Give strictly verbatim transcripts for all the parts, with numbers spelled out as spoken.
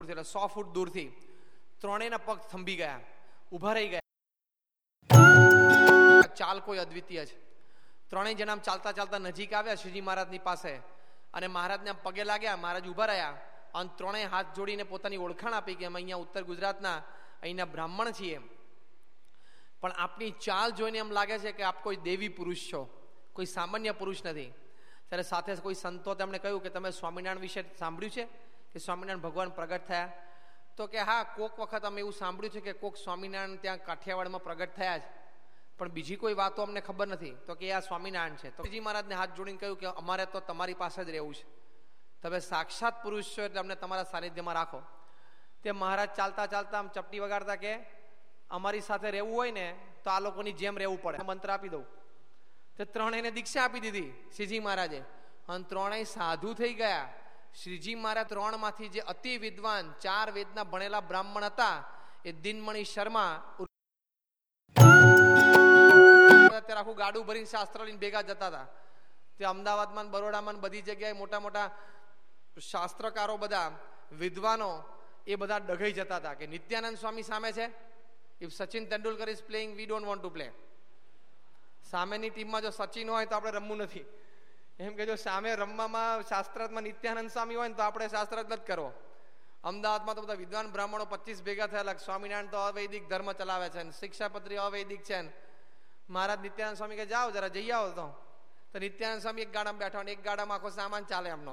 એટલે સો ફૂટ દૂરથી ત્રણેયના પગ થંભી ગયા, ઉભા રહી ગયા. ચાલ કોઈ અદ્વિતીય છે. ત્રણેય જણા ચાલતા ચાલતા નજીક આવ્યા શ્રીજી મહારાજની પાસે અને મહારાજને પગે લાગ્યા. મહારાજ ઉભા રહ્યા અને ત્રણેય હાથ જોડીને પોતાની ઓળખાણ આપી કે અમે અહીંયા ઉત્તર ગુજરાતના અહીંના બ્રાહ્મણ છીએ, પણ આપની ચાલ જોઈને એમ લાગે છે કે આપ કોઈ દેવી પુરુષ છો, કોઈ સામાન્ય પુરુષ નથી. ત્યારે સાથે કોઈ સંતો તેમણે કહ્યું કે તમે સ્વામિનારાયણ વિશે સાંભળ્યું છે કે સ્વામિનારાયણ ભગવાન પ્રગટ થયા? તો કે હા, કોક વખત અમે એવું સાંભળ્યું છે કે કોક સ્વામિનારાયણ ત્યાં કાઠિયાવાડમાં પ્રગટ થયા છે, પણ બીજી કોઈ વાતો અમને ખબર નથી. તો કે આ સ્વામિનારાયણ છે. તો શ્રીજી મહારાજને હાથ જોડીને કહ્યું કે અમારે તો તમારી પાસે જ રહેવું છે, તમે સાક્ષાત પુરુષ છો એટલે અમને તમારા સાનિધ્યમાં રાખો. તે મહારાજ ચાલતા ચાલતા આમ ચપટી વગાડતા કે અમારી સાથે રહેવું હોય ને તો આ લોકોની જેમ રહેવું પડે, મંત્ર આપી દઉં. તે ત્રણેયને દીક્ષા આપી દીધી શ્રીજી મહારાજે અને ત્રણેય સાધુ થઈ ગયા. શ્રીજી મહારાજ ત્રણ માંથી જે અતિ વિદ્વાન ચાર વેદના ભણેલા બ્રાહ્મણ હતા એ દિનમણી શર્મા અત્યારે આખું ગાડું ભરીને શાસ્ત્ર લઈને ભેગા જતા હતા. તે અમદાવાદમાં બરોડામાં બધી જગ્યાએ મોટા મોટા શાસ્ત્રકારો બધા વિદ્વાનો એ બધા ડઘાઈ જતા હતા કે નિત્યાનંદ સ્વામી સામે છે, if Sachin Tendulkar is playing we don't want to play. સામેની ટીમમાં જો સચિન હોય તો આપણે રમવું નથી, એમ કે જો સામે રમવામાં શાસ્ત્રાર્થમાં નિત્યાનંદ સ્વામી હોય ને તો આપણે શાસ્ત્રાર્થ જ કરવો. અમદાવાદમાં તો બધા વિદ્વાન બ્રાહ્મણો પચીસ ભેગા થયેલા, સ્વામિનારાયણ તો અવૈદિક ધર્મ ચલાવે છે, શિક્ષાપત્રી અવૈદિક છે. મહારાજ નિત્યાનંદ સ્વામી કે જાઓ જરા જઈ આવો. તો તો નિત્યાનંદ સ્વામી એક ગાડામાં બેઠા અને એક ગાડામાં આખો સામાન ચાલે એમનો.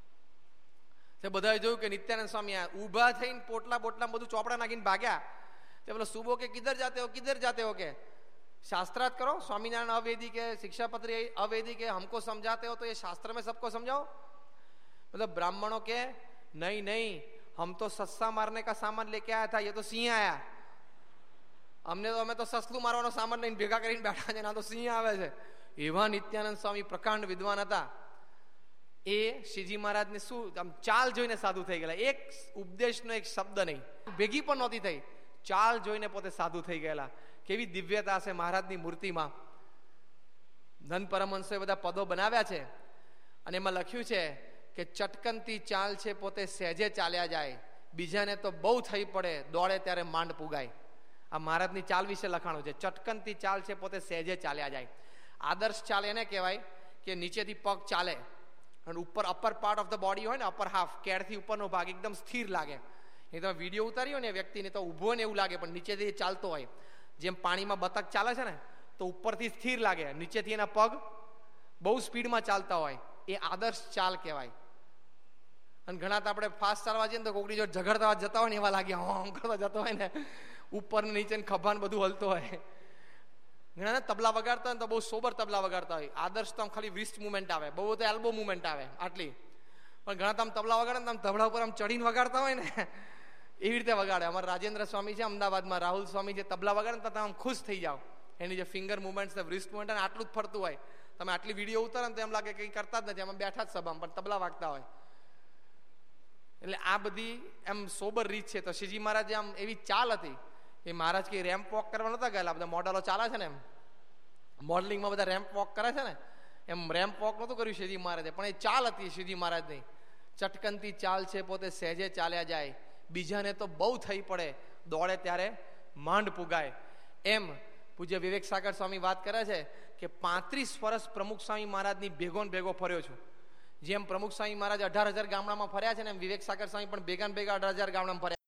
તે બધાએ જોયું કે નિત્યાનંદ સ્વામી આ ઊભા થઈને પોટલા બોટલા બધું ચોપડા નાખીને ભાગ્યા. તે બોલો સુબો કે કિધર જાતે હો કિધર જાતે હો કે शास्त्रार्थ करो, स्वामीनारायण अवैदिक है, शिक्षापत्री अवैदिक है, हमको समझाते हो तो ये शास्त्र में सबको समझाओ. मतलब ब्राह्मणों के नहीं नहीं हम तो सस्सा मारने का सामान लेके आया था, ये तो सिंह आया. हमने तो हमें तो ससलू मारવાનો સામાન લઈને ભેગા કરીને બેઠા છે, ના તો સિંહ આવે છે. એવા નિત્યાનંદ સ્વામી પ્રકાંડ વિદ્વાન હતા. એ શ્રીજી મહારાજને શું આમ ચાલ જોઈને સાધુ થઈ ગયેલા. એક ઉપદેશનો એક શબ્દ નહીં, ભેગી પણ નહોતી થઈ, ચાલ જોઈને પોતે સાધુ થઈ ગયેલા. કેવી દિવ્યતા છે મહારાજની મૂર્તિમાં. ધન પરમહંસોએ બધા પદો બનાવ્યા છે અને એમાં લખ્યું છે કે ચટકનતી ચાલ છે પોતે સહેજે ચાલ્યા જાય, બીજાને તો બહુ થઈ પડે દોડે ત્યારે માંડ પુગાય. આ મહારાજની ચાલ વિશે લખાણું છે. ચટકનતી ચાલ છે પોતે સહેજે ચાલ્યા જાય. આદર્શ ચાલ એને કહેવાય કે નીચેથી પગ ચાલે અને ઉપર upper part of the body હોય ને, અપર હાફ કેડથી ઉપરનો ભાગ એકદમ સ્થિર લાગે. એ તમે વિડીયો ઉતાર્યો ને વ્યક્તિને તો ઊભો ને એવું લાગે, પણ નીચેથી ચાલતો હોય. જેમ પાણીમાં બતક ચાલે છે ને તો ઉપરથી સ્થિર લાગે, નીચેથી એના પગ બહુ સ્પીડમાં ચાલતા હોય. એ આદર્શ ચાલ કહેવાય. અને ઘણા તો આપણે ફાસ્ટ ચાલવા જઈએ ને તો કોકની જો ઝઘડતા જતા હોય ને એવા લાગે, હોમ કરતા જતો હોય ને, ઉપર ને નીચે ખભાને બધું હલતો હોય. ઘણા તબલા વગાડતા હોય ને તો બહુ સોબર તબલા વગાડતા હોય. આદર્શ તો આમ ખાલી રિસ્ટ મુવમેન્ટ આવે, બહુ તો એલ્બો મુવમેન્ટ આવે આટલી. પણ ઘણા તો આમ તબલા વગાડે ને આમ તબલા ઉપર આમ ચડીને વગાડતા હોય ને એવી રીતે વગાડે. અમારા રાજેન્દ્ર સ્વામી છે અમદાવાદમાં, રાહુલ સ્વામી જે તબલા વગાડે ને તો તમે ખુશ થઈ જાઓ. એની જે ફિંગર મુવમેન્ટ છે, રિસ્ટ મુવમેન્ટ આટલું જ ફરતું હોય. તમે આટલી વિડીયો ઉતારો ને તો એમ લાગે કંઈ કરતા જ નથી, અમે બેઠા જ સભામાં પણ તબલા વાગતા હોય. એટલે આ બધી એમ સોબર રીત છે. તો શ્રીજી મહારાજે આમ એવી ચાલ હતી એ મહારાજ કે રેમ્પ વોક કરવા નતા ગયેલા. બધા મોડલો ચાલે છે ને એમ મોડલિંગમાં બધા રેમ્પ વોક કરે છે ને, એમ રેમ્પ વોક નહોતું કર્યું શ્રીજી મહારાજે, પણ એ ચાલ હતી શ્રીજી મહારાજની. ચટકનતી ચાલ છે પોતે સહેજે ચાલ્યા જાય, બીજાને તો બહુ થઈ પડે દોડે ત્યારે માંડ પુગાય. એમ પૂજ્ય વિવેક સાગર સ્વામી વાત કરે છે કે પાંત્રીસ વર્ષ પ્રમુખ સ્વામી મહારાજની ભેગો ને ભેગો ફર્યો છું. જેમ પ્રમુખ સ્વામી મહારાજ અઢાર હજાર ગામડામાં ફર્યા છે ને એમ વિવેક સાગર સ્વામી પણ ભેગા ને ભેગા અઢાર હજાર ગામડામાં ફર્યા.